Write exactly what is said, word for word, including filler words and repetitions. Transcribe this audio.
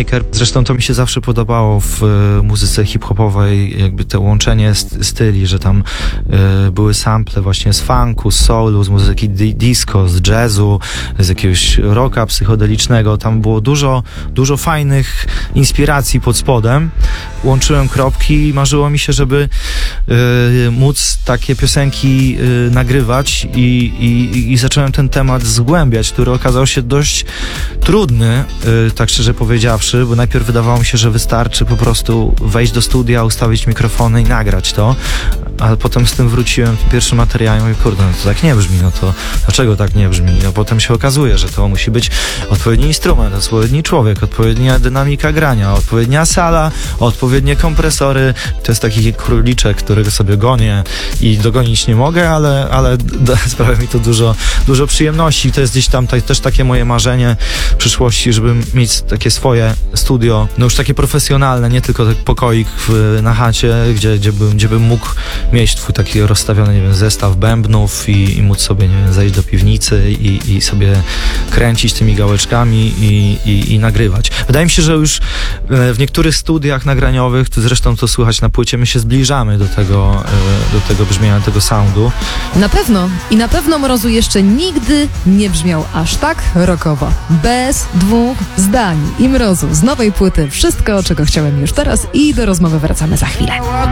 beatmaker. Zresztą to mi się zawsze podobało w y, muzyce hip-hopowej, jakby to łączenie st- styli, że tam y, były sample właśnie z funku, z soulu, z muzyki di- disco, z jazzu, z jakiegoś rocka psychodelicznego. Tam było dużo, dużo fajnych inspiracji pod spodem. Łączyłem kropki i marzyło mi się, żeby y, móc takie piosenki y, nagrywać i, i, i zacząłem ten temat zgłębiać, który okazał się dość trudny, y, tak szczerze powiedziawszy, bo najpierw wydawało mi się, że wystarczy po prostu wejść do studia, ustawić mikrofony i nagrać to, ale potem z tym wróciłem w pierwszym materiał i mówię, kurde, no to tak nie brzmi, no to dlaczego tak nie brzmi? No potem się okazuje, że to musi być odpowiedni instrument, odpowiedni człowiek, odpowiednia dynamika grania, odpowiednia sala, odpowiednie kompresory. To jest taki króliczek, którego sobie gonię i dogonić nie mogę, ale, ale sprawia mi to dużo, dużo przyjemności. To jest gdzieś tam tak, też takie moje marzenie w przyszłości, żeby mieć takie swoje studio, no już takie profesjonalne, nie tylko taki pokoik w, na chacie, gdzie, gdzie, bym, gdzie bym mógł mieć twój taki rozstawiony, nie wiem, zestaw bębnów i, i móc sobie, nie wiem, zejść do piwnicy i, i sobie kręcić tymi gałeczkami i, i, i nagrywać. Wydaje mi się, że już w niektórych studiach nagraniowych, to zresztą to słychać na płycie, my się zbliżamy do tego, do tego brzmienia, tego soundu. Na pewno. I na pewno Mrozu jeszcze nigdy nie brzmiał aż tak rockowo. Bez dwóch zdań. I Mrozu z nowej płyty. Wszystko, czego chciałem już teraz, i do rozmowy wracamy za chwilę.